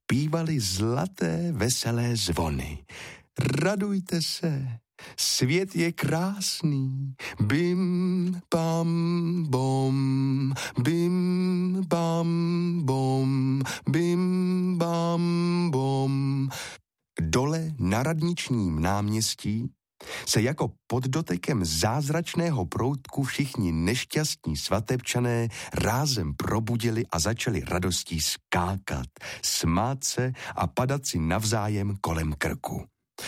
zpívali zlaté veselé zvony. Radujte se, svět je krásný, bim, bam, bom, bim, bam, bom, bim, bam, bom. Dole na radničním náměstí se jako pod dotekem zázračného proutku všichni nešťastní svatebčané rázem probudili a začali radostí skákat, smát se a padat si navzájem kolem krku.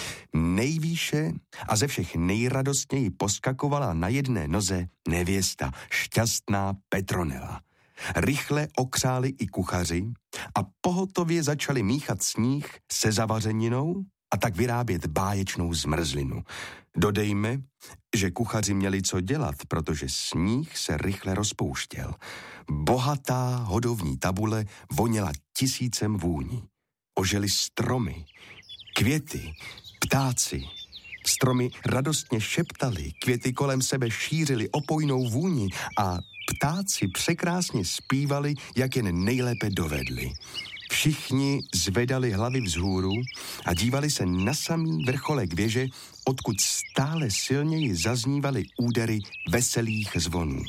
Nejvýše a ze všech nejradostněji poskakovala na jedné noze nevěsta, šťastná Petronela. Rychle okřáli i kuchaři a pohotově začali míchat sníh se zavařeninou a tak vyrábět báječnou zmrzlinu. Dodejme, že kuchaři měli co dělat, protože sníh se rychle rozpouštěl. Bohatá hodovní tabule voněla tisícem vůní. Ožily stromy, květy, ptáci. Stromy radostně šeptaly, květy kolem sebe šířily opojnou vůni a ptáci překrásně zpívali, jak jen nejlépe dovedli. Všichni zvedali hlavy vzhůru a dívali se na samý vrcholek věže, odkud stále silněji zaznívaly údery veselých zvonů.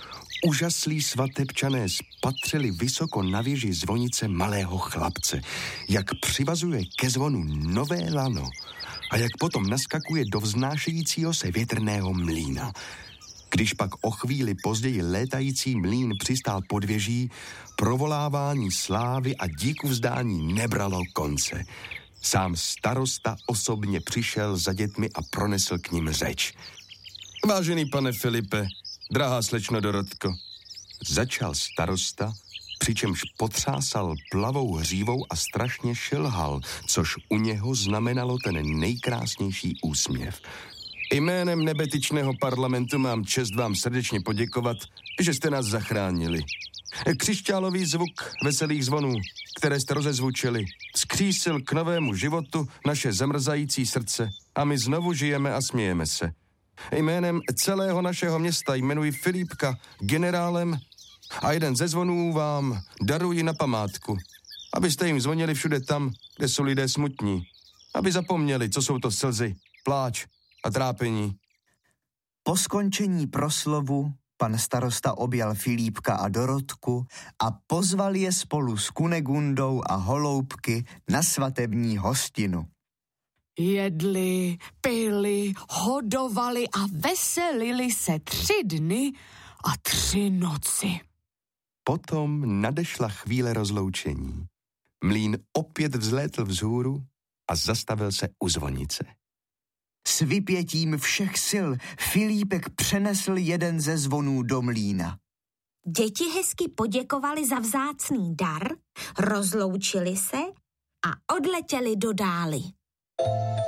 Úžaslí svatebčané spatřili vysoko na věži zvonice malého chlapce, jak přivazuje ke zvonu nové lano a jak potom naskakuje do vznášejícího se větrného mlýna. Když pak o chvíli později létající mlýn přistál pod věží, provolávání slávy a díku vzdání nebralo konce. Sám starosta osobně přišel za dětmi a pronesl k nim řeč. Vážený pane Filipe, drahá slečno Dorotko, začal starosta, přičemž potřásal plavou hřívou a strašně šilhal, což u něho znamenalo ten nejkrásnější úsměv. Jménem nebetyčného parlamentu mám čest vám srdečně poděkovat, že jste nás zachránili. Křišťálový zvuk veselých zvonů, které jste rozezvučili, vzkřísil k novému životu naše zamrzající srdce a my znovu žijeme a smějeme se. Jménem celého našeho města jmenuji Filipka generálem a jeden ze zvonů vám daruji na památku, abyste jim zvonili všude tam, kde jsou lidé smutní, aby zapomněli, co jsou to slzy, pláč a trápení. Po skončení proslovu pan starosta objal Filipka a Dorotku a pozval je spolu s Kunegundou a Holoubky na svatební hostinu. Jedli, pili, hodovali a veselili se 3 dny a 3 noci. Potom nadešla chvíle rozloučení. Mlýn opět vzlétl vzhůru a zastavil se u zvonice. S vypětím všech sil Filipek přenesl jeden ze zvonů do mlýna. Děti hezky poděkovali za vzácný dar, rozloučili se a odletěli do dály.